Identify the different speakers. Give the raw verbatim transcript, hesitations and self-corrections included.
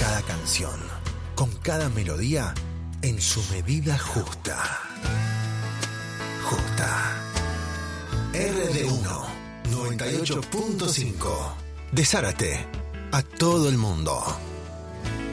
Speaker 1: cada canción, con cada melodía en su medida justa. Justa. R D uno, noventa y ocho punto cinco. De Zárate a todo el mundo.